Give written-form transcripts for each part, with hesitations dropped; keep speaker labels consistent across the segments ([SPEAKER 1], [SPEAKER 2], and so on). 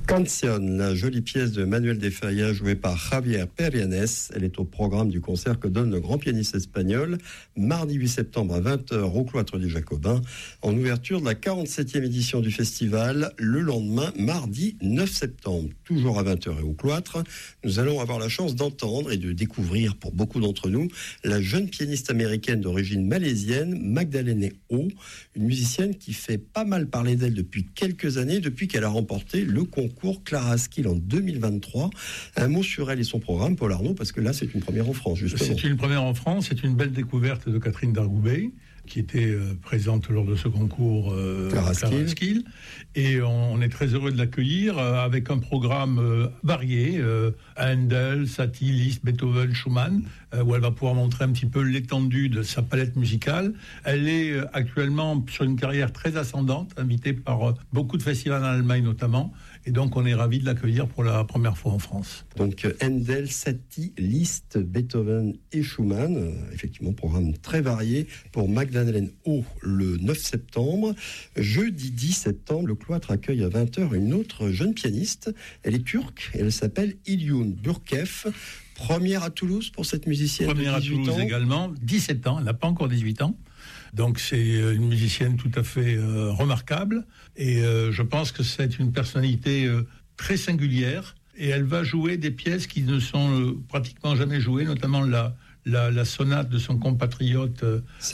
[SPEAKER 1] Canción, la jolie pièce de Manuel de Falla jouée par Javier Perianes. Elle est au programme du concert que donne le grand pianiste espagnol mardi 8 septembre à 20h au Cloître des Jacobins, en ouverture de la 47e édition du festival, le lendemain, mardi 9 septembre, toujours à 20h et au Cloître. Nous allons avoir la chance d'entendre et de découvrir, pour beaucoup d'entre nous, la jeune pianiste américaine d'origine malaisienne, Magdalena O, une musicienne qui fait pas mal parler d'elle depuis quelques années, depuis qu'elle a remporté le concours Clara Skill en 2023. Un mot sur elle et son programme, Paul Arnaud, parce que là, c'est une première en France, justement.
[SPEAKER 2] C'est une première en France, c'est une belle découverte de Catherine Dargoubet, qui était présente lors de ce concours Clara Skill. Et on est très heureux de l'accueillir avec un programme varié, Handel, Satie, Liszt, Beethoven, Schumann, où elle va pouvoir montrer un petit peu l'étendue de sa palette musicale. Elle est actuellement sur une carrière très ascendante, invitée par beaucoup de festivals en Allemagne notamment, et donc on est ravis de l'accueillir pour la première fois en France.
[SPEAKER 1] Donc Handel, Satie, Liszt, Beethoven et Schumann, effectivement programme très varié pour Magdalena O le 9 septembre. Jeudi 10 septembre, le Cloître accueille à 20h une autre jeune pianiste. Elle est turque et elle s'appelle İlyun Bürkev. Première à Toulouse pour cette musicienne.
[SPEAKER 2] Première
[SPEAKER 1] de 18
[SPEAKER 2] à Toulouse
[SPEAKER 1] ans.
[SPEAKER 2] également, 17 ans, elle n'a pas encore 18 ans. Donc c'est une musicienne tout à fait remarquable. Et je pense que c'est une personnalité très singulière. Et elle va jouer des pièces qui ne sont pratiquement jamais jouées, notamment la sonate de son compatriote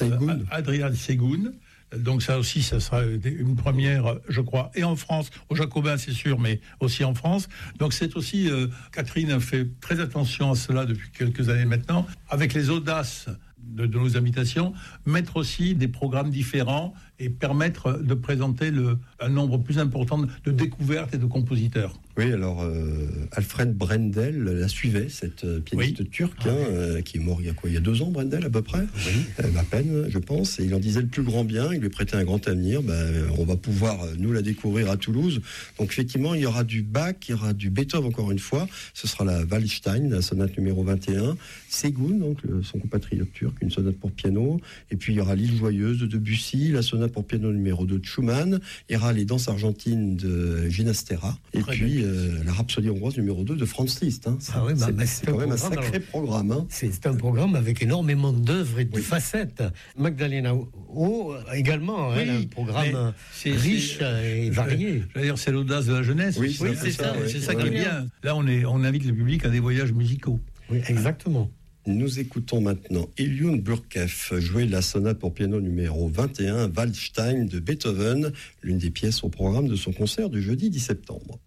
[SPEAKER 2] Adrian Segun. Donc ça aussi, ça sera une première, je crois, et en France, au Jacobin c'est sûr, mais aussi en France. Donc c'est aussi, Catherine a fait très attention à cela depuis quelques années maintenant, avec les audaces de nos invitations, mettre aussi des programmes différents et permettre de présenter un nombre plus important de découvertes et de compositeurs.
[SPEAKER 1] Oui, alors Alfred Brendel la suivait, cette pianiste turque, qui est mort il y a 2 ans, Brendel à peu près, à peine, je pense, et il en disait le plus grand bien, il lui prêtait un grand avenir. On va pouvoir nous la découvrir à Toulouse. Donc effectivement, il y aura du Bach, il y aura du Beethoven encore une fois, ce sera la Waldstein, la sonate numéro 21, Segun, donc son compatriote turc, une sonate pour piano, et puis il y aura l'Île Joyeuse de Debussy, la sonate pour piano numéro 2 de Schumann, il y aura les danses argentines de Ginastera, et puis la Rhapsodie hongroise numéro 2 de Franz Liszt. C'est quand même un sacré programme.
[SPEAKER 3] C'est un programme avec énormément d'œuvres et de facettes. Magdalena O également, un programme riche et varié.
[SPEAKER 2] C'est-à-dire, c'est l'audace de la jeunesse.
[SPEAKER 3] Oui, c'est ça qui est bien.
[SPEAKER 2] Là, on invite le public à des voyages musicaux.
[SPEAKER 3] Oui, exactement.
[SPEAKER 1] Nous écoutons maintenant İlyun Bürkev jouer la sonate pour piano numéro 21, Waldstein de Beethoven, l'une des pièces au programme de son concert du jeudi 10 septembre.